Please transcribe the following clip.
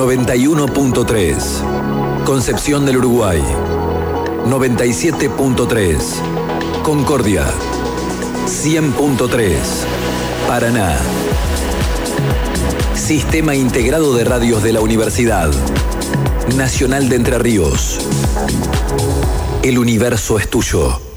91.3. Concepción del Uruguay. 97.3. Concordia. 100.3. Paraná. Sistema Integrado de Radios de la Universidad Nacional de Entre Ríos. El universo es tuyo.